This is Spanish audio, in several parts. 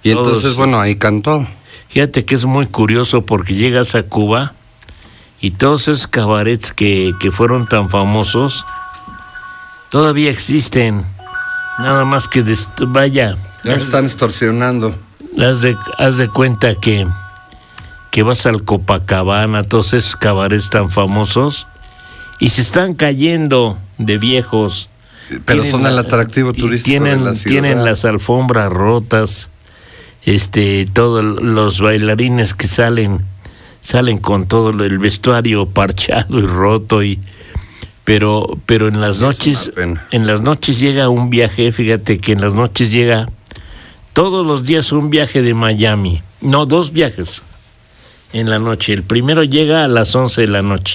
Y entonces, bueno, ahí cantó. Fíjate que es muy curioso porque llegas a Cuba y todos esos cabarets que fueron tan famosos todavía existen. Nada más que vaya. Ya están extorsionando. Haz de cuenta que vas al Copacabana, todos esos cabarets tan famosos, y se están cayendo de viejos. Pero son el atractivo turístico de la ciudad. Tienen las alfombras rotas, todos los bailarines que salen con todo el vestuario parchado y roto, pero en las noches llega un viaje. Fíjate que en las noches llega todos los días un viaje de Miami. No, 2 viajes en la noche. El primero llega a las 11 de la noche.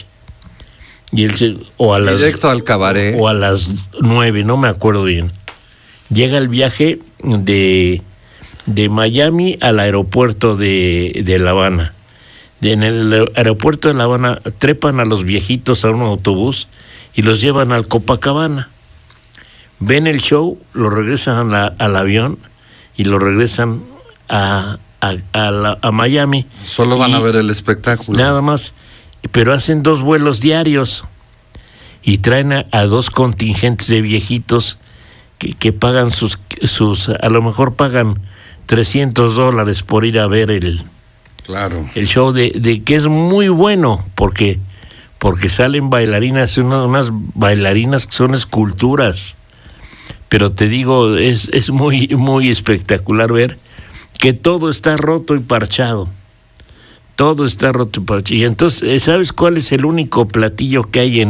Directo al cabaret. O a las 9, no me acuerdo bien. Llega el viaje de Miami al aeropuerto de La Habana. En el aeropuerto de La Habana trepan a los viejitos a un autobús y los llevan al Copacabana. Ven el show, lo regresan al avión y lo regresan a Miami. Solo van a ver el espectáculo. Nada más, pero hacen 2 vuelos diarios y traen a 2 contingentes de viejitos que pagan sus a lo mejor pagan $300 por ir a ver el show de que es muy bueno porque salen bailarinas, unas bailarinas que son esculturas. Pero te digo, es muy, muy espectacular ver que todo está roto y parchado. Todo está roto y parchado. Y entonces, ¿sabes cuál es el único platillo que hay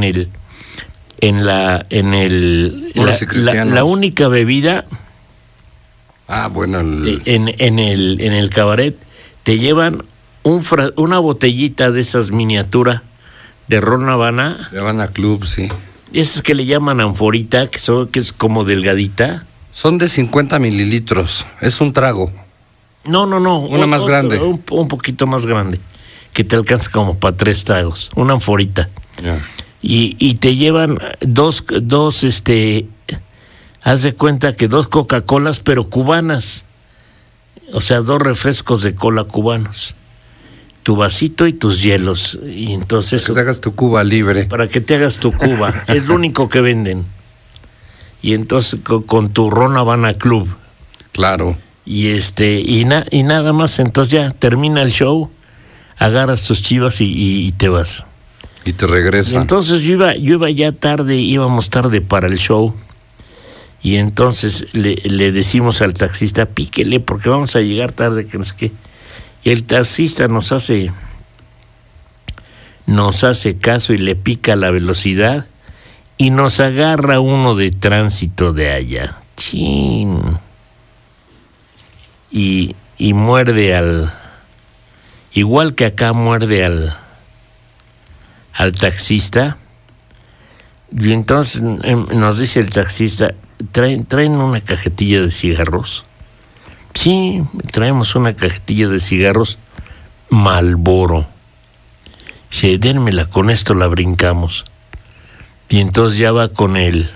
la única bebida? Bueno. En el cabaret te llevan una botellita de esas miniatura de ron Habana. De Habana Club, sí. Esas que le llaman anforita, que es como delgadita. Son de 50 mililitros. Es un trago. No. Una más grande. Un poquito más grande. Que te alcanza como para 3 tragos. Una anforita. Yeah. Y te llevan dos, haz de cuenta que 2 Coca-Colas, pero cubanas. O sea, 2 refrescos de cola cubanos. Tu vasito y tus hielos. Y entonces para que te hagas tu Cuba libre. Para que te hagas tu Cuba. Es lo único que venden. Y entonces con tu ron Habana Club. Claro. Y nada más. Entonces ya termina el show, agarras tus chivas y te vas. Y te regresas. Y entonces yo iba ya tarde, íbamos tarde para el show. Y entonces le decimos al taxista, píquele porque vamos a llegar tarde, que no sé qué. Y el taxista nos hace caso y le pica la velocidad y nos agarra uno de tránsito de allá. ¡Chin! Y muerde igual que acá muerde al taxista. Y entonces nos dice el taxista, ¿traen una cajetilla de cigarros? Sí, traemos una cajetilla de cigarros Marlboro. Dice, dénmela, con esto la brincamos. Y entonces ya va con el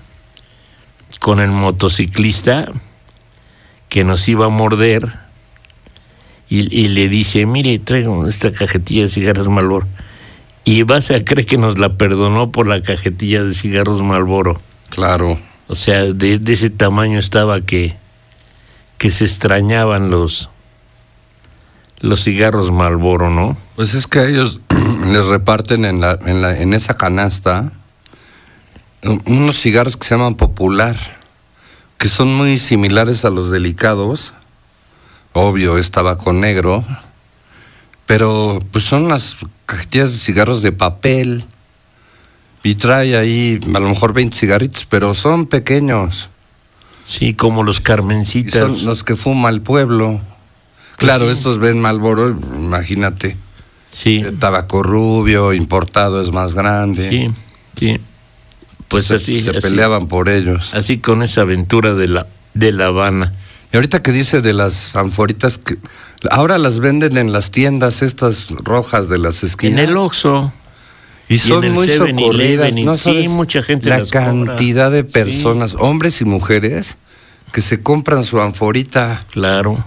motociclista que nos iba a morder y le dice, mire, traigo esta cajetilla de cigarros Marlboro. Y vas a creer que nos la perdonó por la cajetilla de cigarros Marlboro. Claro. O sea, de ese tamaño estaba que se extrañaban los cigarros Marlboro, ¿no? Pues es que a ellos les reparten en esa canasta unos cigarros que se llaman Popular, que son muy similares a los delicados. Obvio, es tabaco negro, pero pues son las cajetillas de cigarros de papel y trae ahí a lo mejor 20 cigarritos, pero son pequeños. Sí, como los Carmencitas. Y son los que fuma el pueblo. Claro, sí. Estos ven Marlboro, imagínate. Sí. El tabaco rubio, importado, es más grande. Sí. Pues se peleaban por ellos. Así con esa aventura de La Habana. Y ahorita que dice de las anforitas, que ahora las venden en las tiendas estas rojas de las esquinas. En el Oxxo. Y son muy socorridas, ¿no sabes? Sí, mucha gente la las cantidad compra. De personas, sí, hombres y mujeres, que se compran su anforita. Claro.